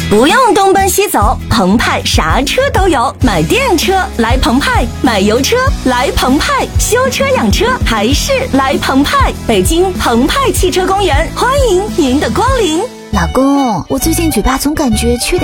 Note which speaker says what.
Speaker 1: 不用东奔西走，澎湃啥车都有。买电车来澎湃，买油车来澎湃，修车养车还是来澎湃。北京澎湃汽车公园，欢迎您的光临。
Speaker 2: 老公，我最近嘴巴总感觉缺